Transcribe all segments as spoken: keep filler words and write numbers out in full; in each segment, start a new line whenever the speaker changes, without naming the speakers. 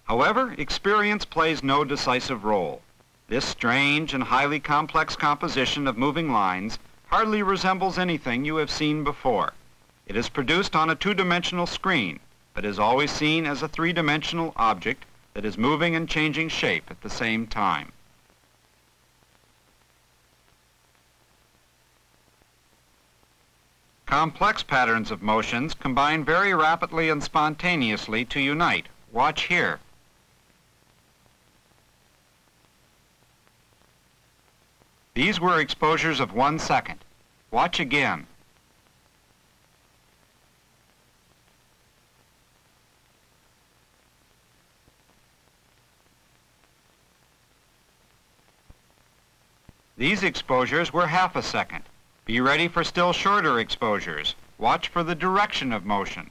However, experience plays no decisive role. This strange and highly complex composition of moving lines hardly resembles anything you have seen before. It is produced on a two-dimensional screen, but is always seen as a three-dimensional object that is moving and changing shape at the same time. Complex patterns of motions combine very rapidly and spontaneously to unite. Watch here. These were exposures of one second. Watch again. These exposures were half a second. Be ready for still shorter exposures. Watch for the direction of motion.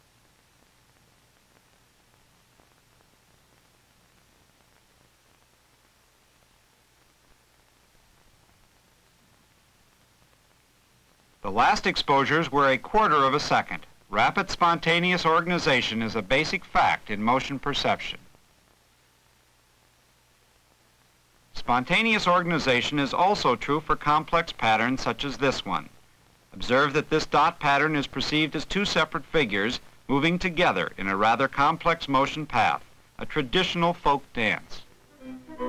The last exposures were a quarter of a second. Rapid spontaneous organization is a basic fact in motion perception. Spontaneous organization is also true for complex patterns such as this one. Observe that this dot pattern is perceived as two separate figures moving together in a rather complex motion path, a traditional folk dance.